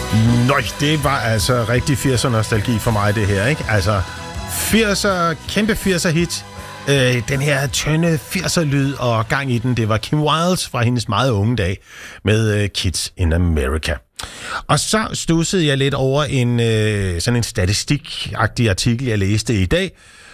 Nøj, det var altså rigtig 80'er-nostalgi for mig, det her, ikke? Altså, 80'er, kæmpe 80'er-hit. Den her tynde 80'er-lyd og gang i den, det var Kim Wilde fra hendes meget unge dag med Kids in America. Og så studsede jeg lidt over sådan en statistik-agtig artikel, jeg læste i dag,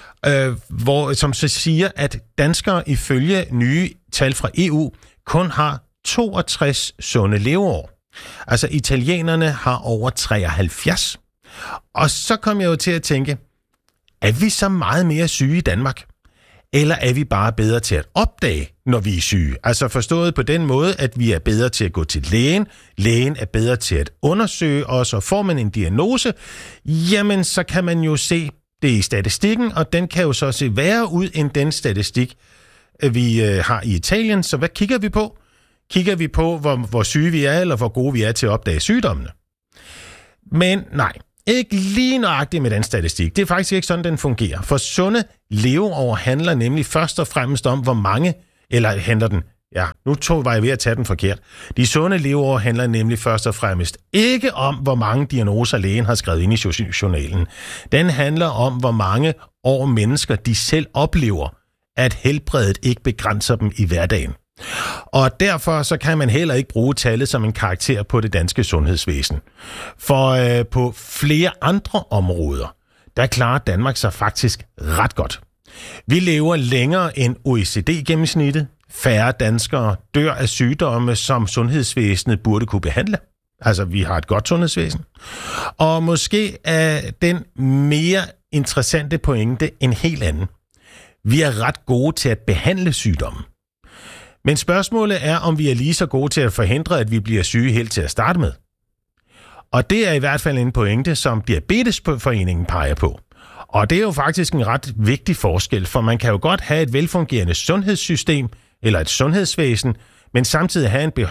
som så siger, at danskere ifølge nye tal fra EU kun har 62 sunde leveår. Altså italienerne har over 73. Og så kom jeg jo til at tænke, er vi så meget mere syge i Danmark? Eller er vi bare bedre til at opdage, når vi er syge? Altså forstået på den måde, at vi er bedre til at gå til lægen. Lægen er bedre til at undersøge os, og får man en diagnose, jamen så kan man jo se det i statistikken, og den kan jo så se værre ud end den statistik, vi har i Italien. Så hvad kigger vi på? Kigger vi på, hvor syge vi er, eller hvor gode vi er til at opdage sygdommene? Men nej, ikke lige nøjagtigt med den statistik. Det er faktisk ikke sådan, den fungerer. For sunde leveår handler nemlig først og fremmest om, hvor mange, eller handler den, var jeg ved at tage den forkert. De sunde leveår handler nemlig først og fremmest ikke om, hvor mange diagnoser lægen har skrevet ind i journalen. Den handler om, hvor mange år mennesker de selv oplever, at helbredet ikke begrænser dem i hverdagen. Og derfor så kan man heller ikke bruge tallet som en karakter på det danske sundhedsvæsen. For på flere andre områder, der klarer Danmark sig faktisk ret godt. Vi lever længere end OECD-gennemsnittet. Færre danskere dør af sygdomme, som sundhedsvæsenet burde kunne behandle. Altså, vi har et godt sundhedsvæsen. Og måske er den mere interessante pointe en helt anden. Vi er ret gode til at behandle sygdommen. Men spørgsmålet er, om vi er lige så gode til at forhindre, at vi bliver syge helt til at starte med. Og det er i hvert fald en pointe, som Diabetesforeningen peger på. Og det er jo faktisk en ret vigtig forskel, for man kan jo godt have et velfungerende sundhedssystem, eller et sundhedsvæsen, men samtidig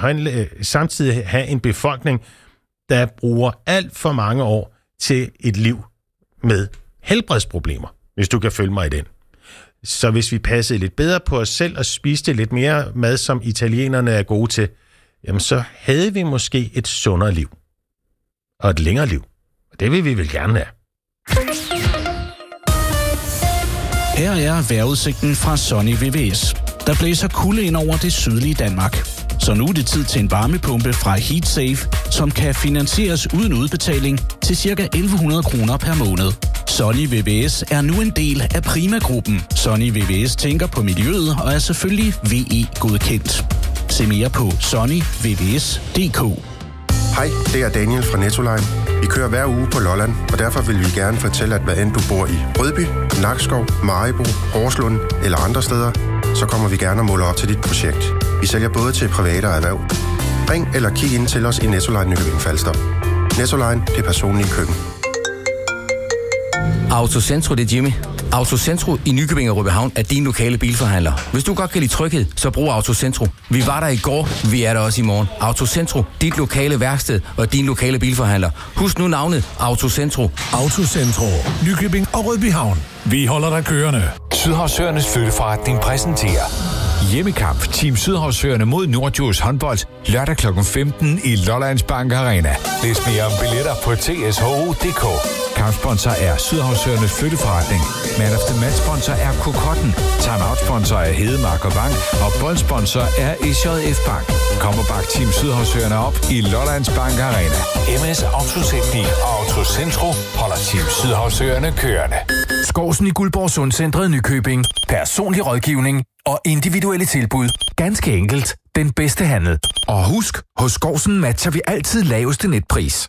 have en befolkning, der bruger alt for mange år til et liv med helbredsproblemer, hvis du kan følge mig i den. Så hvis vi passede lidt bedre på os selv og spiste lidt mere mad, som italienerne er gode til, jamen så havde vi måske et sundere liv. Og et længere liv. Og det vil vi vel gerne have. Her er vejrudsigten fra Sunny VVS. Der blæser kulde ind over det sydlige Danmark. Så nu er det tid til en varmepumpe fra HeatSafe, som kan finansieres uden udbetaling til ca. 1.100 kroner per måned. Sunny VVS er nu en del af Prima-gruppen. Sunny VVS tænker på miljøet og er selvfølgelig VE-godkendt. Se mere på sunnyvvs.dk. Hej, det er Daniel fra Nettoline. Vi kører hver uge på Lolland, og derfor vil vi gerne fortælle, at hvad end du bor i Rødby, Nakskov, Maribo, Horslund eller andre steder, så kommer vi gerne og måler op til dit projekt. Vi sælger både til private og erhverv. Ring eller kig ind til os i Nettoline Nykøbing Falster. Nettoline, det personlige køkken. Autocentro, det er Jimmy. Autocentro i Nykøbing og Rødbyhavn er din lokale bilforhandler. Hvis du godt kan lide tryghed, så brug Autocentro. Vi var der i går, vi er der også i morgen. Autocentro, dit lokale værksted og din lokale bilforhandler. Husk nu navnet Autocentro. Autocentro, Nykøbing og Rødbyhavn. Vi holder dig kørende. Sydhavsøernes flytteforretning præsenterer hjemmekamp Team Sydhavsøerne mod Nordjurs håndbold lørdag kl. 15 i Lollands Bank Arena. Læs mere om billetter på tsho.dk. Kampsponsor er Sydhavsøernes flytteforretning. Man of the Match sponsor er Kokotten. Timeout sponsor er Hedemark og Bank. Og boldsponsor er SJF Bank. Kom og bak Team Sydhavsøerne op i Lollands Bank Arena. MS Autoteknik og Autocentro holder Team Sydhavsøerne kørende. Skovsen i Guldborg Sundcentret Nykøbing. Personlig rådgivning og individuelle tilbud. Ganske enkelt. Den bedste handel. Og husk, hos Skovsen matcher vi altid laveste netpris.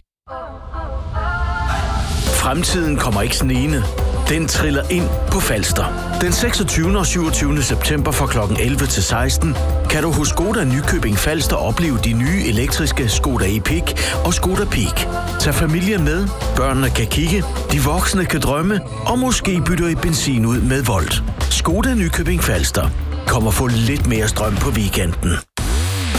Fremtiden kommer ikke snigende. Den triller ind på Falster. Den 26. og 27. september fra kl. 11 til 16 kan du hos Skoda Nykøbing Falster opleve de nye elektriske Skoda Epic og Skoda Peak. Tag familien med, børnene kan kigge, de voksne kan drømme, og måske bytter I benzin ud med Volt. Skoda Nykøbing Falster. Kom og få lidt mere strøm på weekenden.